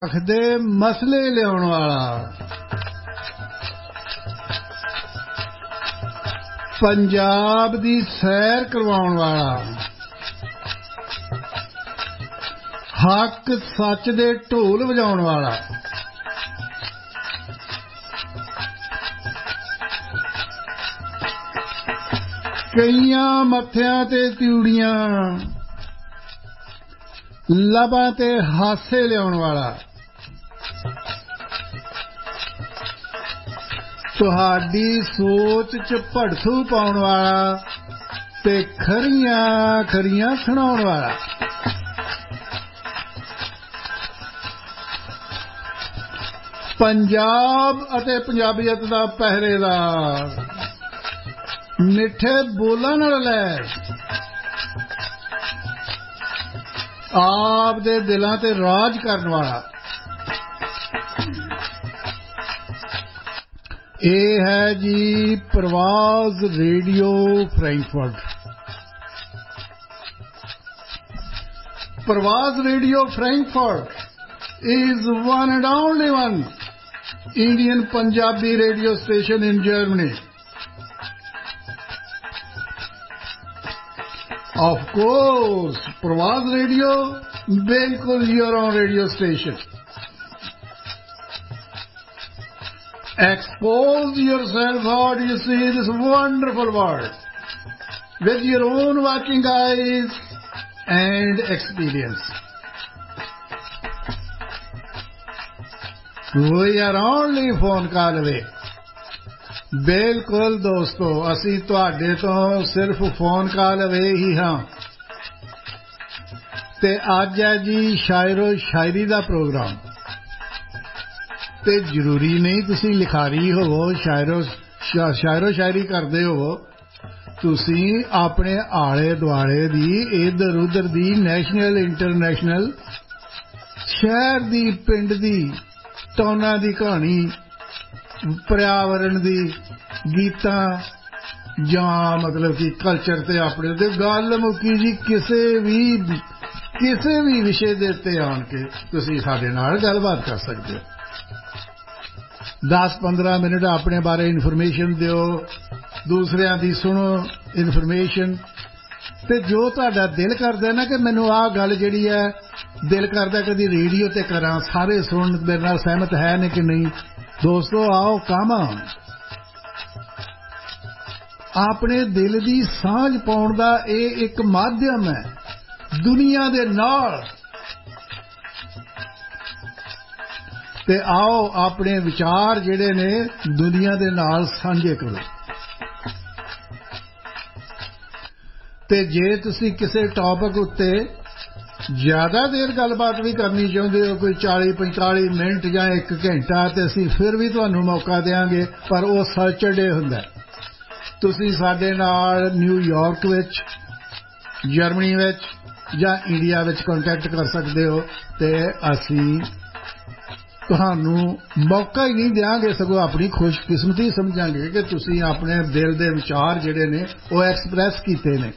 आखदे मसले लियाउण वाला पंजाब दी सैर करवाउण वाला हक सच दे ढोल वजाउण वाला कईयां मत्थियां ते त्यूड़ियां लबां ते हासे लियाउण वाला तुहाडी सोच च भड़थू पाउण वाला ते खरियां खरियां सुणाउण वाला पंजाब अते पंजाबीयत दा पहरेदार मिठे बोलां नाल लैस आप दे दिलां ते राज करन वाला ये है जी प्रवास रेडियो फ्रैंकफर्ट। प्रवास radio Frankfurt is one and only one Indian Punjabi radio station in Germany. Of course, Pravas Radio, bilkul your own radio station. Expose yourself out, you see this wonderful world with your own watching eyes and experience. We are only phone call away. बिल्कुल दोस्तों असी तुहाडे तो सिर्फ phone call away he हाँ ते अज है जी शायरो शायरी दा प्रोग्राम ते जरूरी नहीं तुसी लिखारी होवो शायरो शायरी करदे होवो तुसी अपने आले दुआले दी इधर उधर दी नेशनल इंटरनेशनल शहर दी पिंड दी टौना दी कहानी पर्यावरण दी गीतां जां मतलब कि कल्चर ते अपने ते गल मुक्की जी किसे भी विषय दे उत्ते आन के तुसी साडे नाल गलबात कर सकदे हो 10-15 मिनट अपने बारे इन्फॉर्मेशन दिओ दूसरिਆਂ दी सुनो इन्फॉर्मेशन ते जो तुहाडा दिल करदा ना कि मैनूं आह गल जिहड़ी है दिल करदा कदी रेडियो ते करां सारे सुन मेरे नाल सहमत है ने कि नहीं दोस्तों आओ काम अपने दिल दी सांझ पाउण दा ਇਹ ਇੱਕ माध्यम है दुनिया दे नाल ते आओ अपने विचार जिहड़े ने दुनिया दे नाल सांझे करो ते जे तुसी किसी टॉपिक उत्ते ज्यादा देर गलबात भी करनी चाहते हो कोई 40-45 मिनट या 1 घंटा ते असीं फिर भी तुहानूं मौका देंगे पर वो सैटरडे हुंदा तुसीं साडे नाल न्यूयॉर्क विच जर्मनी विच या इंडिया विच कॉन्टैक्ट कर सकते हो ते असीं तुहानूं मौका ही नहीं देंगे सगों अपनी खुशकिस्मती समझांगे कि तुसीं अपने दिल दे विचार जिहड़े ने वो एक्सप्रैस कीते ने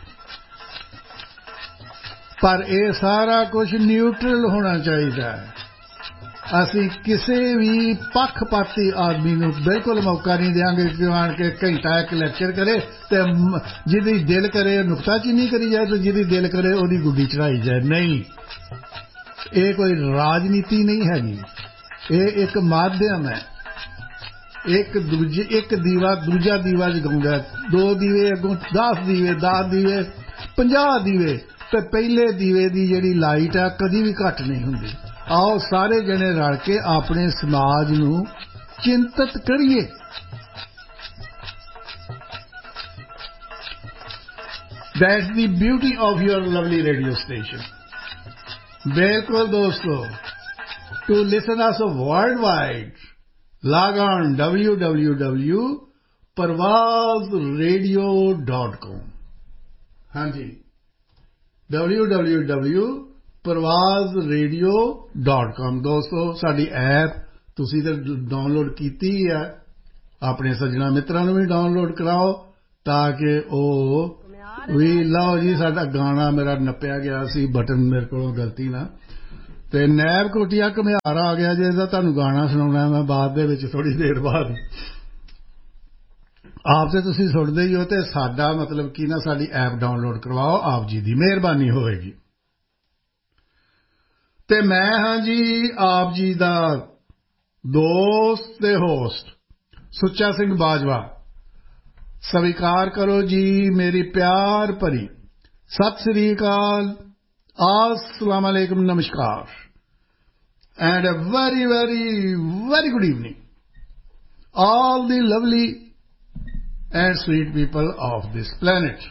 पर यह सारा कुछ न्यूट्रल होना चाहिए असी किसी भी पक्षपाती आदमी नूं बिल्कुल मौका नहीं देंगे कि आण के घंटा एक लैक्चर करे ते जिहदी दिल करे नुक्ताचीनी करी जाए तो जिहदी दिल करे उहदी गुड्डी चढ़ाई जाए नहीं ये कोई राजनीति नहीं हैगी ये एक माध्यम है एक दीवा दूजा दीवा जगाउंदा 2 दीवे अगों 10 दीवे 50 दीवे ते पहले दीवे दी जिहड़ी लाइट है कदी भी घट नहीं हुंदी आओ सारे जने रल के अपने समाज नूं चिंतित करिए that's the beauty of your lovely radio station बिल्कुल दोस्तों to listen us world wide log on www.parvazradio.com हाँ जी www.parvazradio.com दोस्तों साडी ऐप तुसी तो डाउनलोड कीती है अपने सज्जना मित्रां नूं भी डाउनलोड कराओ ताकि भी लो जी साडा गाना मेरा नप्पिया गया सी बटन मेरे को गलती ना ਤੇ ਨੈਬ ਕੋਟੀਆ ਘੁਮਿਆਰ ਆ ਗਿਆ ਜੇ ਇਹਦਾ ਤੁਹਾਨੂੰ ਗਾਣਾ ਸੁਣਾਉਣਾ ਮੈਂ ਬਾਅਦ ਦੇ ਵਿੱਚ ਥੋੜ੍ਹੀ ਦੇਰ ਬਾਅਦ ਆਪ ਤੇ ਤੁਸੀਂ ਸੁਣਦੇ ਹੀ ਹੋ ਤੇ ਸਾਡਾ ਮਤਲਬ ਕੀ ਨਾ ਸਾਡੀ ਐਪ ਡਾਊਨਲੋਡ ਕਰਵਾਓ ਆਪ ਜੀ ਦੀ ਮਿਹਰਬਾਨੀ ਹੋਵੇਗੀ ਤੇ ਮੈਂ ਹਾਂ ਜੀ ਆਪ ਜੀ ਦਾ ਦੋਸਤ ਤੇ ਹੋਸਟ ਸੁੱਚਾ ਸਿੰਘ ਬਾਜਵਾ ਸਵੀਕਾਰ ਕਰੋ ਜੀ ਮੇਰੀ ਪਿਆਰ ਭਰੀ ਸਤਿ ਸ੍ਰੀ ਅਕਾਲ अस्सलाम alaikum namaskar and a very very very good evening all the lovely and sweet people of this planet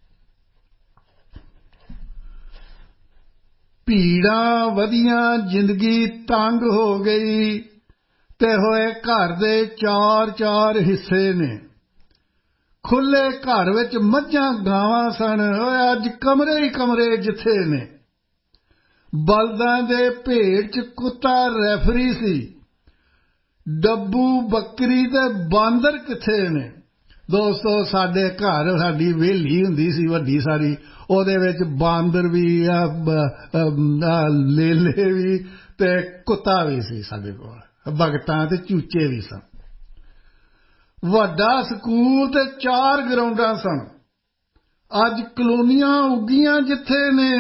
ਭੀੜਾਂ ਵਧੀਆਂ ਜ਼ਿੰਦਗੀ ਤੰਗ ਹੋ ਗਈ ਤੇ ਹੋਏ ਘਰ ਦੇ ਚਾਰ ਹਿੱਸੇ ਨੇ ਖੁੱਲੇ ਘਰ ਵਿੱਚ ਮੱਝਾਂ ਗਾਵਾਂ ਸਨ ਓਏ ਅੱਜ ਕਮਰੇ ਹੀ ਕਮਰੇ ਜਿੱਥੇ ਨੇ ਬਲਦਾਂ ਦੇ ਭੇਡ ਚ ਕੁੱਤਾ ਰੈਫਰੀ ਸੀ ਡੱਬੂ ਬੱਕਰੀ ਤੇ ਬਾਂਦਰ ਕਿੱਥੇ ਨੇ ਦੋਸਤੋ ਸਾਡੇ ਘਰ ਸਾਡੀ ਵਿਹਲੀ ਹੁੰਦੀ ਸੀ ਵੱਡੀ ਸਾਰੀ ਉਹਦੇ ਵਿੱਚ ਬਾਂਦਰ ਵੀ ਲੇਲੇ ਵੀ ਤੇ ਕੁੱਤਾ ਵੀ ਸੀ ਸਾਡੇ ਕੋਲ ਭਗਤਾਂ ਤੇ ਚੂਚੇ ਵੀ ਸਨ ਵੱਡਾ ਸਕੂਲ ਤੇ 4 ਗਰਾਊਂਡਾਂ ਸਨ ਅੱਜ ਕਲੋਨੀਆਂ ਉੱਗੀਆਂ ਜਿੱਥੇ ਨੇ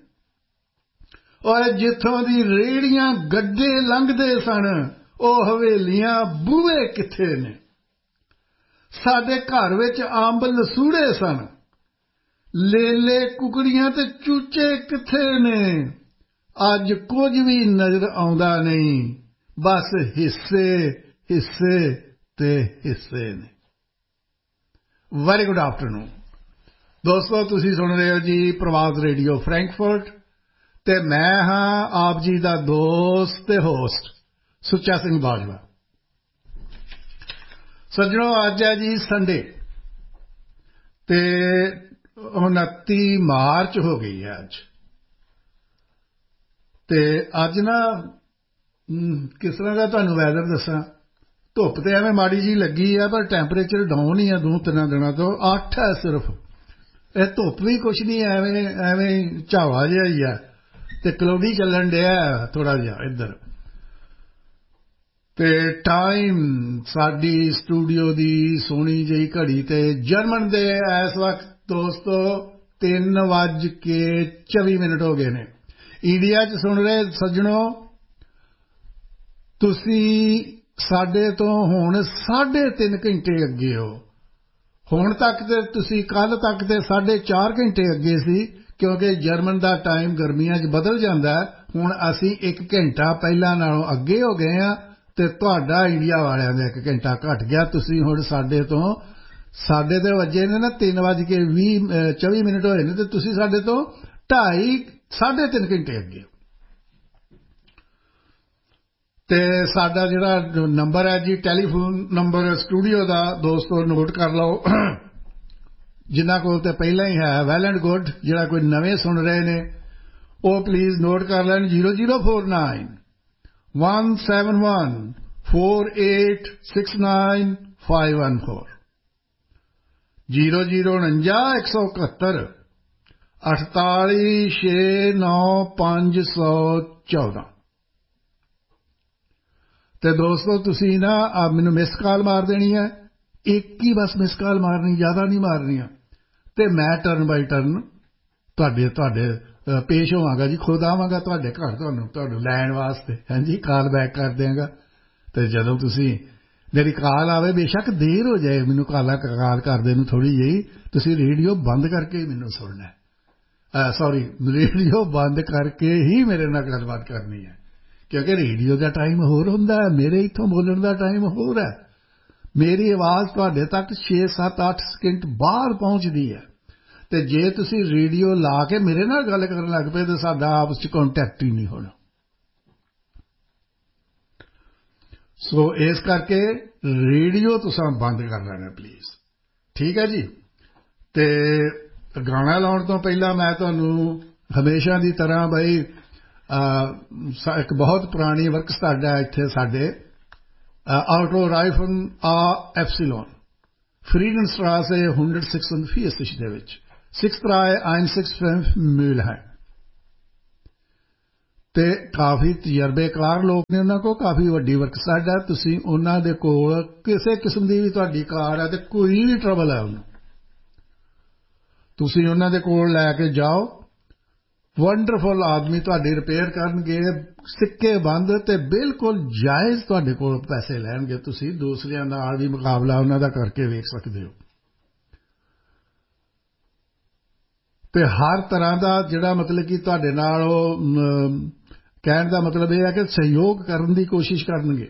ਓਏ ਜਿੱਥੋਂ ਦੀ ਰੇਹੜੀਆਂ ਗੱਡੇ ਲੰਘਦੇ ਸਨ ਉਹ ਹਵੇਲੀਆਂ ਬੂਹੇ ਕਿੱਥੇ ਨੇ ਸਾਡੇ ਘਰ ਵਿੱਚ ਅੰਬ ਲਸੂੜੇ ਸਨ ਲੇਲੇ ਕੁਕੜੀਆਂ ਤੇ ਚੂਚੇ ਕਿੱਥੇ ਨੇ ਅੱਜ ਕੁਝ ਵੀ ਨਜ਼ਰ ਆਉਂਦਾ ਨਹੀਂ ਬਸ ਹਿੱਸੇ ਤੇ ਹਿੱਸੇ ਨੇ ਵੈਰੀ ਗੁੱਡ ਆਫਟਰਨੂਨ ਦੋਸਤੋ ਤੁਸੀਂ ਸੁਣ ਰਹੇ ਹੋ ਜੀ ਪ੍ਰਵਾਸ ਰੇਡੀਓ ਫਰੈਂਕਫਰਟ ਤੇ ਮੈਂ ਹਾਂ ਆਪ ਜੀ ਦਾ ਦੋਸਤ ਤੇ ਹੋਸਟ ਸੁੱਚਾ ਸਿੰਘ ਬਾਜਵਾ ਸੱਜਣੋ ਅੱਜ ਹੈ ਜੀ ਸੰਡੇ ਤੇ 29 ਮਾਰਚ ਹੋ ਗਈ ਹੈ ਅੱਜ ਤੇ ਅੱਜ ਨਾ ਕਿਸ ਤਰ੍ਹਾਂ ਦਾ ਤੁਹਾਨੂੰ ਵੈਦਰ ਦੱਸਾਂ ਧੁੱਪ ਤੇ ਐਵੇਂ ਮਾੜੀ ਜੀ ਲੱਗੀ ਆ ਪਰ ਟੈਂਪਰੇਚਰ ਡਾਊਨ ਹੀ ਆ 2-3 ਦਿਨਾਂ ਤੋਂ 8 ਹੈ ਸਿਰਫ ਇਹ ਧੁੱਪ ਵੀ ਕੁਛ ਨਹੀਂ ਐਵੇਂ ਝਾਵਾ ਜਿਹਾ ਹੀ ਆ ਤੇ ਕਲੌਡੀ ਚੱਲਣ ਡਿਆ ਥੋੜਾ ਜਿਹਾ ਇੱਧਰ ਤੇ ਟਾਈਮ ਸਾਡੀ ਸਟੂਡੀਓ ਦੀ ਸੋਹਣੀ ਜਿਹੀ ਘੜੀ ਤੇ ਜਰਮਨ ਦੇ ਇਸ ਵਕਤ ਦੋਸਤੋ 3:24 ਹੋ ਗਏ ਨੇ ਇੰਡੀਆ 'ਚ ਸੁਣ ਰਹੇ ਸੱਜਣੋ ਤੁਸੀਂ ਸਾਡੇ ਤੋਂ ਹੁਣ 3.5 ਘੰਟੇ ਅੱਗੇ ਹੋ ਹੁਣ ਤੱਕ ਤੇ ਤੁਸੀਂ ਕੱਲ ਤੱਕ ਤੇ 4.5 ਘੰਟੇ ਅੱਗੇ ਸੀ ਕਿਉਂਕਿ ਜਰਮਨ ਦਾ ਟਾਈਮ ਗਰਮੀਆਂ 'ਚ ਬਦਲ ਜਾਂਦਾ ਹੁਣ ਅਸੀਂ 1 ਘੰਟਾ ਪਹਿਲਾਂ ਨਾਲੋਂ ਅੱਗੇ ਹੋ ਗਏ ਹਾਂ ਤੇ ਤੁਹਾਡਾ ਇੰਡੀਆ ਵਾਲਿਆਂ ਦਾ 1 ਘੰਟਾ ਘਟ ਗਿਆ ਤੁਸੀਂ ਹੁਣ ਸਾਡੇ ਤੇ ਵੱਜੇ ਨੇ ਨਾ 3:24 ਹੋਏ ਨੇ ਤੇ ਤੁਸੀਂ ਸਾਡੇ ਤੋਂ 3.5 ਘੰਟੇ ਅੱਗੇ ਤੇ ਸਾਡਾ ਜਿਹੜਾ ਨੰਬਰ ਹੈ ਜੀ ਟੈਲੀਫੋਨ ਨੰਬਰ ਸਟੂਡੀਓ ਦਾ ਦੋਸਤੋ ਨੋਟ ਕਰ ਲਓ ਜਿਨ੍ਹਾਂ ਕੋਲ ਤੇ ਪਹਿਲਾਂ ਹੀ ਹੈ ਵੈਲ ਐਂਡ ਗੁੱਡ ਜਿਹੜਾ ਕੋਈ ਨਵੇਂ ਸੁਣ ਰਹੇ ਨੇ ਉਹ ਪਲੀਜ਼ ਨੋਟ ਕਰ ਲੈਣ 0049 171 4869 514 0049 171 4869 514 ਤੇ ਦੋਸਤੋ ਤੁਸੀਂ ਨਾ ਮੈਨੂੰ ਮਿਸ ਕਾਲ ਮਾਰ ਦੇਣੀ ਹੈ ਇੱਕ ਹੀ ਬਸ ਮਿਸ ਕਾਲ ਮਾਰਨੀ ਜ਼ਿਆਦਾ ਨਹੀਂ ਮਾਰਨੀਆਂ ਤੇ ਮੈਂ ਟਰਨ ਬਾਈ ਟਰਨ ਤੁਹਾਡੇ ਪੇਸ਼ ਹੋਵਾਂਗਾ ਜੀ ਖੁਦ ਆਵਾਂਗਾ ਤੁਹਾਡੇ ਘਰ ਤੁਹਾਨੂੰ ਲੈਣ ਵਾਸਤੇ ਹਾਂਜੀ ਕਾਲ ਬੈਕ ਕਰ ਦਿਆਂਗਾ ਤੇ ਜਦੋਂ ਤੁਸੀਂ ਮੇਰੀ ਕਾਲ ਆਵੇ ਬੇਸ਼ੱਕ ਦੇਰ ਹੋ ਜਾਏ ਮੈਨੂੰ ਕਾਲ ਕਰਦੇ ਨੂੰ ਥੋੜ੍ਹੀ ਜਿਹੀ ਤੁਸੀਂ ਰੇਡੀਓ ਬੰਦ ਕਰਕੇ ਮੈਨੂੰ ਸੁਣਨਾ ਸੌਰੀ ਰੇਡੀਓ ਬੰਦ ਕਰਕੇ ਹੀ ਮੇਰੇ ਨਾਲ ਗੱਲਬਾਤ ਕਰਨੀ ਹੈ ਕਿਉਂਕਿ ਰੇਡੀਓ ਦਾ ਟਾਈਮ ਹੋਰ ਹੁੰਦਾ ਹੈ ਮੇਰੇ ਇੱਥੋਂ ਬੋਲਣ ਦਾ ਟਾਈਮ ਹੋਰ ਹੈ ਮੇਰੀ ਆਵਾਜ਼ ਤੁਹਾਡੇ ਤੱਕ 6-7-8 ਸਕਿੰਟ ਬਾਹਰ ਪਹੁੰਚਦੀ ਹੈ ਤੇ ਜੇ ਤੁਸੀਂ ਰੇਡੀਓ ਲਾ ਕੇ ਮੇਰੇ ਨਾਲ ਗੱਲ ਕਰਨ ਲੱਗ ਪਏ ਤਾਂ ਸਾਡਾ ਆਪਸ ਚ ਕੰਟੈਕਟ ਹੀ ਨਹੀਂ ਹੋਣਾ ਸੋ ਇਸ ਕਰਕੇ ਰੇਡੀਓ ਤੁਸੀਂ ਬੰਦ ਕਰ ਲੈਣਾ ਪਲੀਜ਼ ਠੀਕ ਹੈ ਜੀ ਤੇ ਗਾਣਾ ਲਾਉਣ ਤੋਂ ਪਹਿਲਾਂ ਮੈਂ ਤੁਹਾਨੂੰ ਹਮੇਸ਼ਾ ਦੀ ਤਰ੍ਹਾਂ ਬਈ ਇੱਕ ਬਹੁਤ ਪੁਰਾਣੀ ਵਰਕਸ ਸਾਡਾ ਇੱਥੇ ਸਾਡੇ ਆਟੋ ਰਾਈਫਨ ਐਪਸੀਲੋਨ ਫਰੀਡਨਸਟ੍ਰਾਸੇ 146 ਦੇ ਵਿੱਚ 63165 Mülheim ਤੇ ਕਾਫੀ ਤਜਰਬੇਕਾਰ ਲੋਕ ਨੇ ਉਹਨਾਂ ਕੋਲ, ਕਾਫੀ ਵੱਡੀ ਵਰਕਸ਼ਾਪ ਹੈ। ਤੁਸੀਂ ਉਹਨਾਂ ਦੇ ਕੋਲ ਕਿਸੇ ਕਿਸਮ ਦੀ ਵੀ ਤੁਹਾਡੀ ਕਾਰ ਹੈ ਤੇ ਕੋਈ ਵੀ ਟਰਬਲ ਹੈ ਉਹਨੂੰ, ਤੁਸੀਂ ਉਹਨਾਂ ਦੇ ਕੋਲ ਲੈ ਕੇ ਜਾਓ। ਵੰਡਰਫੁਲ ਆਦਮੀ ਤੁਹਾਡੀ ਰਿਪੇਅਰ ਕਰਨਗੇ, ਸਿੱਕੇ ਬੰਦ ਤੇ ਬਿਲਕੁਲ ਜਾਇਜ਼ ਤੁਹਾਡੇ ਕੋਲ ਪੈਸੇ ਲੈਣਗੇ। ਤੁਸੀਂ ਦੂਸਰਿਆਂ ਨਾਲ ਵੀ ਮੁਕਾਬਲਾ ਉਹਨਾਂ ਦਾ ਕਰਕੇ ਵੇਖ ਸਕਦੇ ਹੋ। ਤੇ ਹਰ ਤਰ੍ਹਾਂ ਦਾ ਜਿਹੜਾ ਮਤਲਬ ਕਿ ਤੁਹਾਡੇ ਨਾਲ ਉਹ ਕਹਿਣ ਦਾ ਮਤਲਬ ਇਹ ਹੈ ਕਿ ਸਹਿਯੋਗ ਕਰਨ ਦੀ ਕੋਸ਼ਿਸ਼ ਕਰਨਗੇ।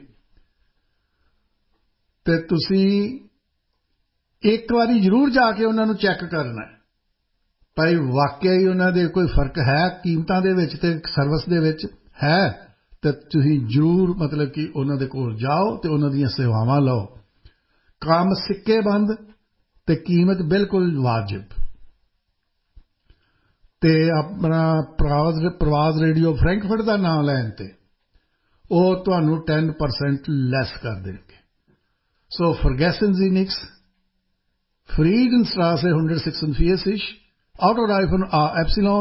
ਤੇ ਤੁਸੀਂ ਇੱਕ ਵਾਰੀ ਜ਼ਰੂਰ ਜਾ ਕੇ ਉਹਨਾਂ ਨੂੰ ਚੈੱਕ ਕਰਨਾ ਭਾਈ ਵਾਕਿਆ ਹੀ ਉਹਨਾਂ ਦੇ ਕੋਈ ਫਰਕ ਹੈ ਕੀਮਤਾਂ ਦੇ ਵਿੱਚ ਤੇ ਸਰਵਿਸ ਦੇ ਵਿੱਚ ਹੈ। ਤੇ ਤੁਸੀਂ ਜ਼ਰੂਰ ਮਤਲਬ ਕਿ ਉਹਨਾਂ ਦੇ ਕੋਲ ਜਾਓ ਤੇ ਉਹਨਾਂ ਦੀਆਂ ਸੇਵਾਵਾਂ ਲਓ। ਕੰਮ ਸਿੱਕੇ ਬੰਦ ਤੇ ਕੀਮਤ ਬਿਲਕੁਲ ਵਾਜਿਬ। ਤੇ ਆਪਣਾ ਪ੍ਰਵਾਜ਼ ਰੇਡੀਓ ਫਰੈਂਕਫਰਟ ਦਾ ਨਾਮ ਲੈਣ ਤੇ ਉਹ ਤੁਹਾਨੂੰ 10% ਲੈਸ ਕਰ ਦੇਣਗੇ। ਸੋ vergessen Sie nichts, Friedenstraße 146, Autoreifen AY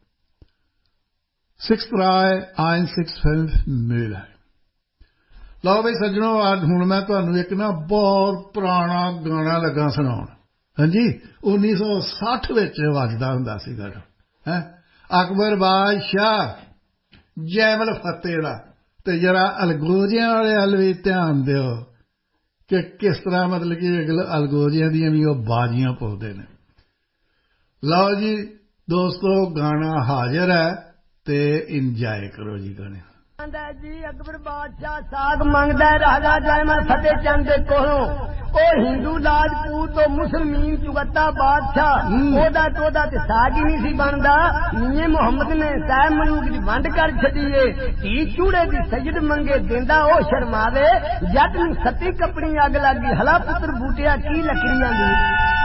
63165 Müller। ਲਓ ਬਈ ਸੱਜਣੋ, ਅੱਜ ਹੁਣ ਮੈਂ ਤੁਹਾਨੂੰ ਇੱਕ ਨਾ ਬਹੁਤ ਪੁਰਾਣਾ ਗਾਣਾ ਲੱਗਾ ਸੁਣਾਉਣ। ਹਾਂਜੀ, 1960 ਵਿੱਚ ਵੱਜਦਾ ਹੁੰਦਾ ਸੀ ਗਾਣਾ, ਹੈ ਅਕਬਰ ਬਾਦਸ਼ਾਹ ਜੈਮਲ ਫਤਿਹ ਦਾ। ਤੇ ਜਰਾ ਅਲਗੋਜਿਆਂ ਵਾਲੇ ਵੱਲ ਵੀ ਧਿਆਨ ਦਿਓ ਕਿ ਕਿਸ ਤਰ੍ਹਾਂ ਮਤਲਬ ਕਿ ਅਲਗੋਜਿਆਂ ਦੀਆਂ ਵੀ ਉਹ ਬਾਜ਼ੀਆਂ ਪਾਉਂਦੇ ਨੇ। ਲਓ ਜੀ ਦੋਸਤੋ, ਗਾਣਾ ਹਾਜ਼ਰ ਹੈ ਤੇ ਇੰਜੋਏ ਕਰੋ ਜੀ ਗਾਣੇ। ਜੀ ਅਕਬਰ ਬਾਦਸ਼ਾਹ ਸਾਗ ਮੰਗਦਾ ਰਾਜਾ ਜੈਮਲ ਫਤਿਹ ਚੰਦ ਦੇ ਕੋਲੋਂ। ਉਹ ਹਿੰਦੂ ਰਾਜਪੂਤ ਤੋਂ ਮੁਸਲਮਾਨ ਚੁਗੱਤਾ ਬਾਦਸ਼ਾਹ, ਉਹਦਾ ਤੇ ਸਾਗ ਹੀ ਨਹੀਂ ਸੀ ਬਣਦਾ। ਮੀਏ ਮੁਹੰਮਦ ਨੇ ਸਾਹਿਬ ਮਲੂਕ ਦੀ ਵੰਡ ਕਰ ਛੱਡੀਏ। ਧੀ ਚੂੜੇ ਦੀ ਸਜਦ ਮੰਗੇ ਦਿੰਦਾ ਉਹ ਸ਼ਰਮਾਵੇ। ਜੱਟ ਨੂੰ ਸੱਤੀ ਕੱਪੜੀ ਅੱਗ ਲੱਗੀ ਹਲਾ ਪੁੱਤਰ ਬੂਟਿਆ ਕੀ ਲੱਕੜੀਆਂ ਦੀ।